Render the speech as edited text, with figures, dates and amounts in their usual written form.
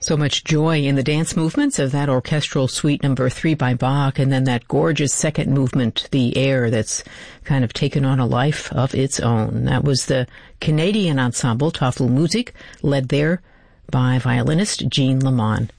So much joy in the dance movements of that orchestral suite number 3 by Bach, and then that gorgeous second movement, the air that's kind of taken on a life of its own. That was the Canadian ensemble Tafelmusik, led there by violinist Jean Lamont.